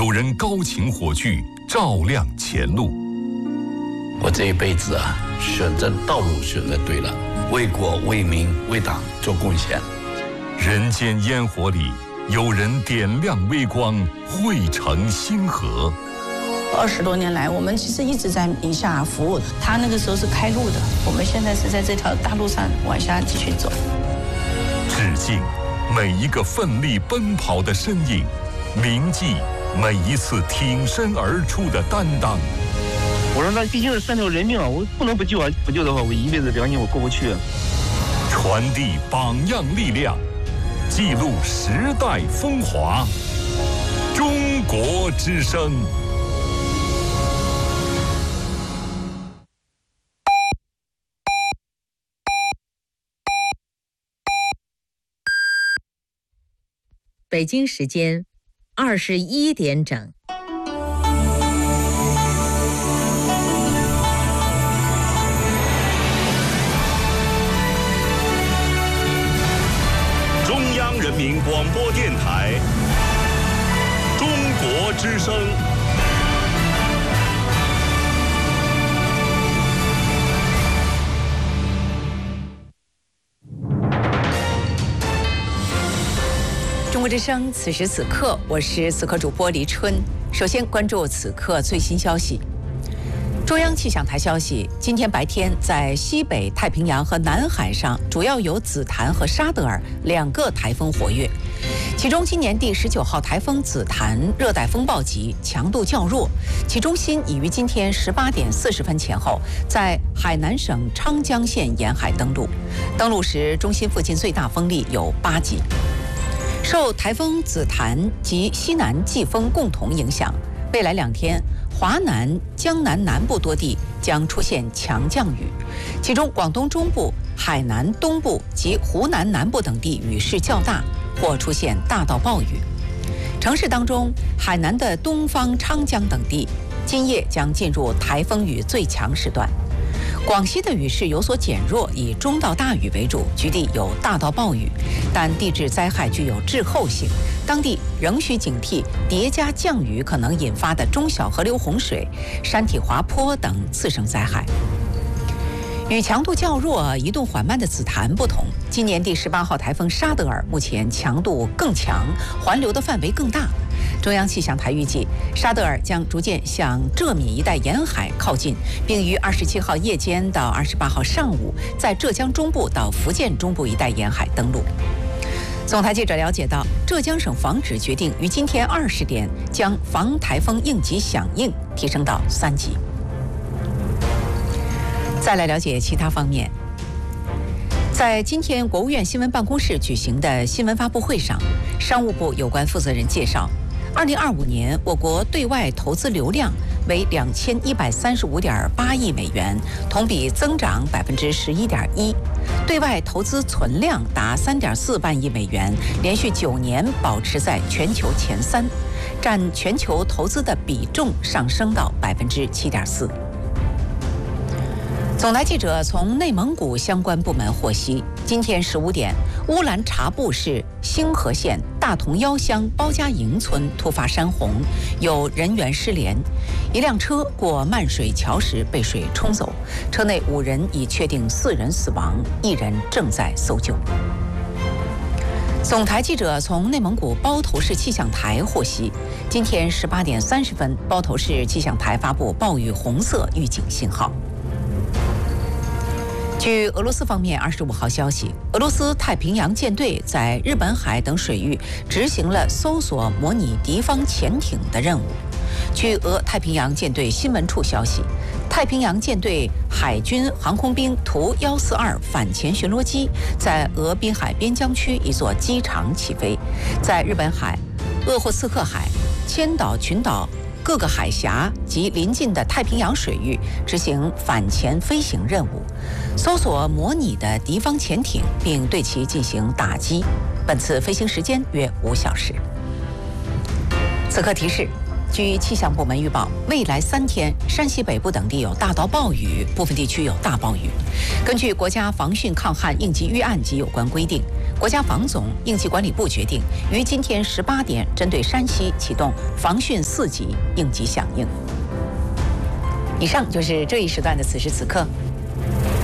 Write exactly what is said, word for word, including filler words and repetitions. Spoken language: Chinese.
有人高擎火炬，照亮前路。 我这一辈子啊，选择道路选择对了，为国为民为党做贡献。 人间烟火里，有人点亮微光，汇成星河。 二十多年来，我们其实一直在宁夏服务。他那个时候是开路的，我们现在是在这条大路上往下继续走。 致敬每一个奋力奔跑的身影，铭记每一次挺身而出的担当。 我说那毕竟是三条人命啊，我不能不救啊！不救的话，我一辈子良心我过不去。 传递榜样力量，记录时代风华。中国之声。 北京时间二十一点整。 中央人民广播电台，中国之声。 中国之声，此时此刻，我是此刻主播黎春。首先关注此刻最新消息。中央气象台消息，今天白天在西北太平洋和南海上，主要有紫檀和沙德尔两个台风活跃。其中，今年第十九号台风紫檀热带风暴级，强度较弱，其中心已于今天十八点四十分前后，在海南省昌江县沿海登陆。登陆时，中心附近最大风力有八级。受台风紫檀及西南季风共同影响，未来两天，华南、江南南部多地将出现强降雨，其中广东中部、海南东部及湖南南部等地雨势较大，或出现大到暴雨。城市当中，海南的东方昌江等地今夜将进入台风雨最强时段。广西的雨势有所减弱，以中到大雨为主，局地有大到暴雨，但地质灾害具有滞后性，当地仍需警惕叠加降雨可能引发的中小河流洪水、山体滑坡等次生灾害。与强度较弱、移动缓慢的紫檀不同，今年第十八号台风沙德尔目前强度更强，环流的范围更大。中央气象台预计，沙德尔将逐渐向浙闽一带沿海靠近，并于二十七号夜间到二十八号上午，在浙江中部到福建中部一带沿海登陆。总台记者了解到，浙江省防指决定于今天二十点将防台风应急响应提升到三级。再来了解其他方面。在今天国务院新闻办公室举行的新闻发布会上，商务部有关负责人介绍，二零二五年我国对外投资流量为两千一百三十五点八亿美元，同比增长百分之十一点一；对外投资存量达三点四万亿美元，连续九年保持在全球前三，占全球投资的比重上升到百分之七点四。总台记者从内蒙古相关部门获悉，今天十五点，乌兰察布市星河县大同腰乡包家营村突发山洪，有人员失联，一辆车过漫水桥时被水冲走，车内五人已确定四人死亡，一人正在搜救。总台记者从内蒙古包头市气象台获悉，今天十八点三十分，包头市气象台发布暴雨红色预警信号。据俄罗斯方面二十五号消息，俄罗斯太平洋舰队在日本海等水域执行了搜索模拟敌方潜艇的任务。据俄太平洋舰队新闻处消息，太平洋舰队海军航空兵图一四二反潜巡逻机在俄滨海边疆区一座机场起飞，在日本海、鄂霍次克海、千岛群岛各个海峡及邻近的太平洋水域执行反潜飞行任务，搜索模拟的敌方潜艇，并对其进行打击。本次飞行时间约五小时。此刻提示： 据气象部门预报，未来三天，山西北部等地有大到暴雨，部分地区有大暴雨。根据国家防汛抗旱应急预案及有关规定，国家防总应急管理部决定于今天十八点，针对山西启动防汛四级应急响应。以上就是这一时段的此时此刻。